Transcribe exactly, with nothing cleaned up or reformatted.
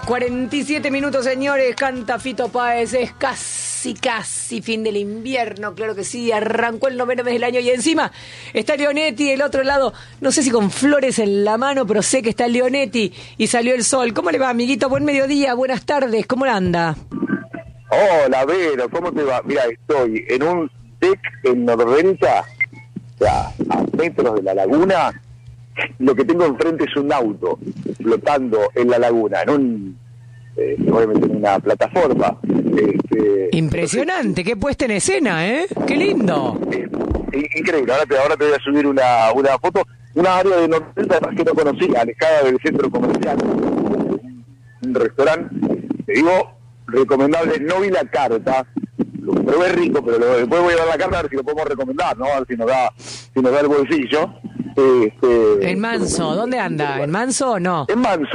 cuarenta y siete minutos, señores, canta Fito Páez, es casi, casi fin del invierno, claro que sí, arrancó el noveno mes del año y encima está Leonetti del otro lado, no sé si con flores en la mano, pero sé que está Leonetti y salió el sol. ¿Cómo le va, amiguito? Buen mediodía, buenas tardes, ¿cómo anda? Hola, Vero, ¿cómo te va? Mira, estoy en un deck en Nordelta, o sea, a metros de la laguna. Lo que tengo enfrente es un auto flotando en la laguna, en un, eh, obviamente en una plataforma. Este, Impresionante, qué puesta en escena, ¿eh? ¡Qué lindo! Eh, increíble, ahora te, ahora te voy a subir una, una foto, una área de Nordelta que no conocía, alejada del centro comercial, un restaurante, te digo, recomendable. No vi la carta, lo probé rico, pero lo, después voy a dar la carta a ver si lo podemos recomendar, ¿no? A ver si nos da, si nos da el bolsillo. Este, en Manso, ¿dónde anda? ¿En Manso o no? En Manso.